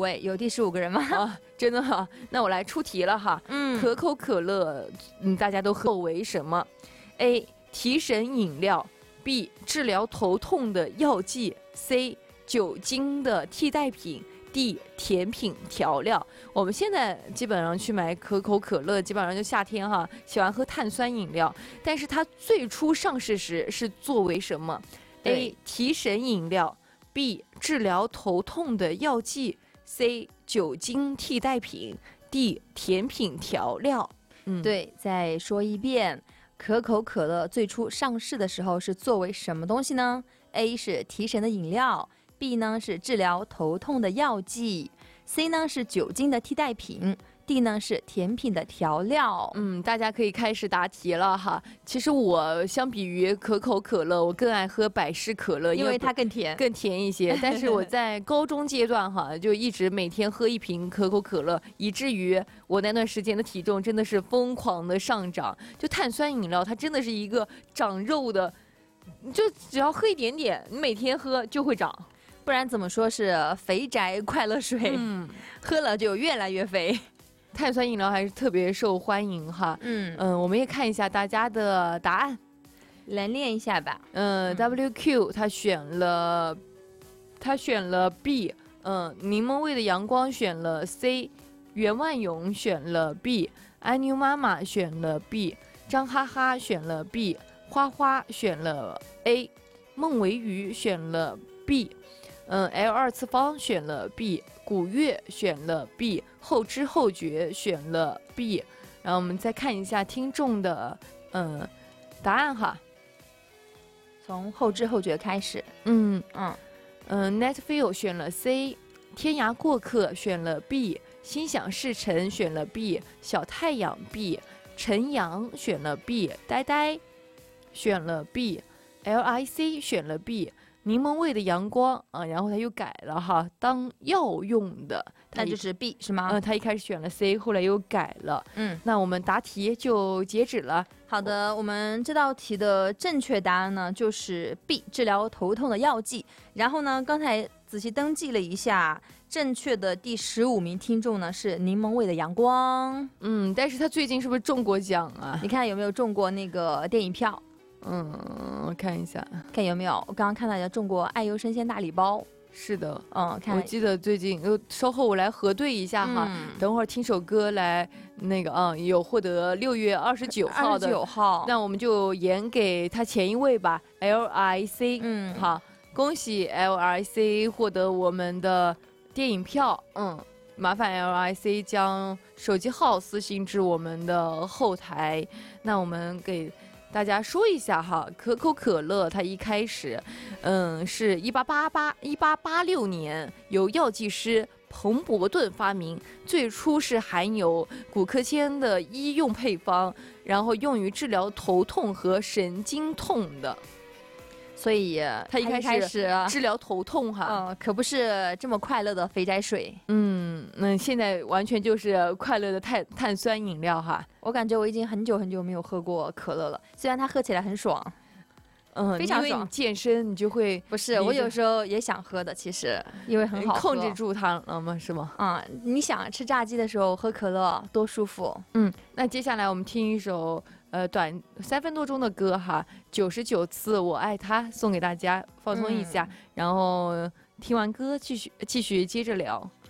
位，有第15个人吗？ 啊，真的哈，那我来出题了哈。可口可乐，大家都喝为什么 ？A. 提神饮料 B. 治疗头痛的药剂 C. 酒精的替代品 D. 甜品调料。我们现在基本上去买可口可乐，基本上就夏天哈，喜欢喝碳酸饮料。但是它最初上市时是作为什么 ？A. 提神饮料 B. 治疗头痛的药剂 C. 酒精替代品 D. 甜品调料。 对，再说一遍，可口可乐最初上市的时候是作为什么东西呢？ A 是提神的饮料， B 呢是治疗头痛的药剂， C 呢是酒精的替代品， D 呢是甜品的调料。 大家可以开始答题了哈。其实我相比于可口可乐，我更爱喝百事可乐， 因为它更甜一些。但是我在高中阶段哈，就一直每天喝一瓶可口可乐，以至于我那段时间的体重真的是疯狂的上涨。就碳酸饮料，它真的是一个长肉的，就只要喝一点点，你每天喝就会长。 不然怎么说是肥宅快乐水？喝了就越来越肥。 碳酸饮料还是特别受欢迎哈。我们也看一下大家的答案， 来练一下吧。 WQ 他选了 B， 柠檬味的阳光选了 C， 袁万勇选了 B， 安妞妈妈选了 B， 张哈哈选了 B， 花花选了 A， 孟维鱼选了 B。L2次方选了 B， 古月选了 B， 后知后觉选了 B。然后我们再看一下听众的答案哈， 从后知后觉开始。 Netfeel 选了 C， 天涯过客选了 B， 心想事成选了 B， 小太阳 B， 陈阳选了 B， 呆呆选了 B，LIC 选了 B。柠檬味的阳光然后他又改了哈，当药用的， 那就是 B 是吗？ 他一开始选了 C， 后来又改了。那我们答题就截止了。 好的，我们这道题的正确答案呢就是 B， 治疗头痛的药剂。然后呢，刚才仔细登记了一下，正确的第15名听众呢是柠檬味的阳光。 但是他最近是不是中过奖啊？ 你看有没有中过那个电影票？ 我看一下， 看有没有。我刚刚看到有中过爱优生鲜大礼包。 是的， 看我记得最近稍后我来核对一下哈。等会儿听首歌来那个有获得6月29号的 29号， 那我们就演给他前一位吧 ，LIC。好，恭喜 LIC 获得我们的电影票。麻烦 LIC 将手机号私信至我们的后台。那我们给大家说一下哈，可口可乐它一开始，是1886年由药剂师彭伯顿发明，最初是含有古柯酰的医用配方，然后用于治疗头痛和神经痛的。所以它一开始治疗头痛哈， 可不是这么快乐的肥宅水。 那现在完全就是快乐的碳酸饮料哈。 我感觉我已经很久没有喝过可乐了，虽然它喝起来很爽，非常爽。 因为你健身，你就会不是我有时候也想喝的，其实因为很好喝。 控制住它了吗？是吗？ 你想吃炸鸡的时候喝可乐多舒服。 那接下来我们听一首短3分多钟的歌哈，99次我爱他，送给大家放松一下，然后听完歌继续接着聊。